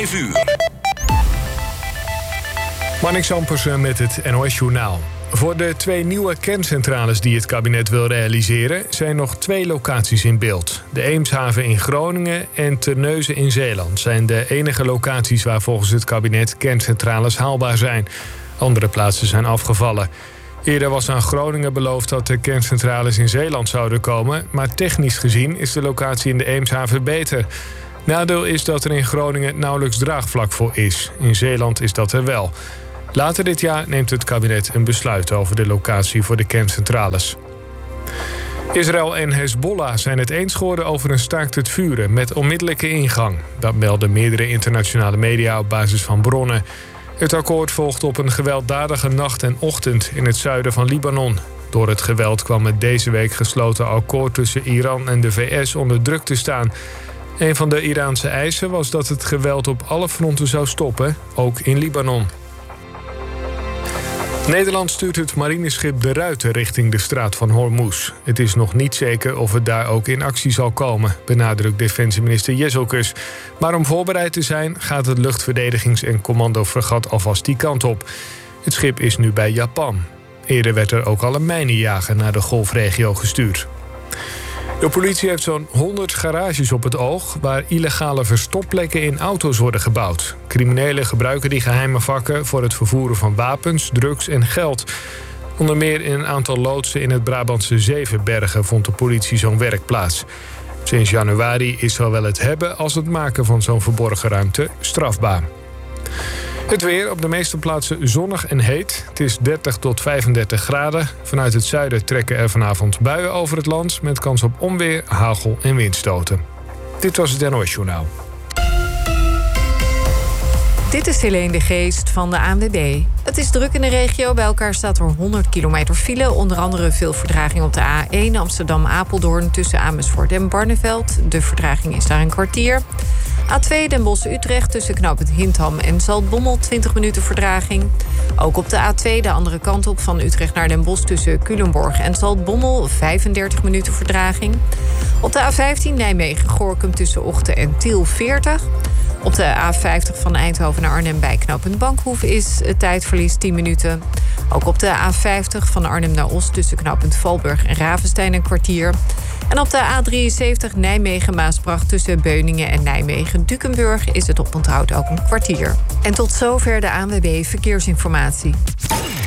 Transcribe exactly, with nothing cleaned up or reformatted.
vijf uur. Marnix Ampersen met het N O S-journaal. Voor de twee nieuwe kerncentrales die het kabinet wil realiseren zijn nog twee locaties in beeld. De Eemshaven in Groningen en Terneuzen in Zeeland zijn de enige locaties waar volgens het kabinet kerncentrales haalbaar zijn. Andere plaatsen zijn afgevallen. Eerder was aan Groningen beloofd dat de kerncentrales in Zeeland zouden komen, maar technisch gezien is de locatie in de Eemshaven beter. Nadeel is dat er in Groningen nauwelijks draagvlak voor is. In Zeeland is dat er wel. Later dit jaar neemt het kabinet een besluit over de locatie voor de kerncentrales. Israël en Hezbollah zijn het eens geworden over een staakt het vuren met onmiddellijke ingang. Dat melden meerdere internationale media op basis van bronnen. Het akkoord volgt op een gewelddadige nacht en ochtend in het zuiden van Libanon. Door het geweld kwam het deze week gesloten akkoord tussen Iran en de V S onder druk te staan. Een van de Iraanse eisen was dat het geweld op alle fronten zou stoppen, ook in Libanon. Nederland stuurt het marineschip De Ruiter richting de straat van Hormuz. Het is nog niet zeker of het daar ook in actie zal komen, benadrukt defensieminister Jezelkus. Maar om voorbereid te zijn gaat het luchtverdedigings- en commandofregat alvast die kant op. Het schip is nu bij Japan. Eerder werd er ook al een mijnenjager naar de golfregio gestuurd. De politie heeft zo'n honderd garages op het oog waar illegale verstopplekken in auto's worden gebouwd. Criminelen gebruiken die geheime vakken voor het vervoeren van wapens, drugs en geld. Onder meer in een aantal loodsen in het Brabantse Zevenbergen vond de politie zo'n werk plaats. Sinds januari is zowel het hebben als het maken van zo'n verborgen ruimte strafbaar. Het weer op de meeste plaatsen zonnig en heet. Het is dertig tot vijfendertig graden. Vanuit het zuiden trekken er vanavond buien over het land met kans op onweer, hagel en windstoten. Dit was het N O S-journaal. Dit is Helene de Geest van de A N W B. Het is druk in de regio. Bij elkaar staat er honderd kilometer file. Onder andere veel vertraging op de A één Amsterdam-Apeldoorn tussen Amersfoort en Barneveld. De vertraging is daar een kwartier. A twee Den Bosch-Utrecht tussen knooppunt Hintham en Zaltbommel, twintig minuten vertraging. Ook op de A twee de andere kant op van Utrecht naar Den Bosch tussen Culemborg en Zaltbommel, vijfendertig minuten vertraging. Op de A vijftien Nijmegen-Gorinchem tussen Ochten en Tiel, veertig. Op de A vijftig van Eindhoven naar Arnhem bij knooppunt Bankhoef is het tijdverlies tien minuten. Ook op de A vijftig van Arnhem naar Os tussen knooppunt Valburg en Ravenstein een kwartier. En op de A drieënzeventig Nijmegen-Maasbracht tussen Beuningen en Nijmegen-Dukenburg is het oponthoud ook een kwartier. En tot zover de A N W B Verkeersinformatie.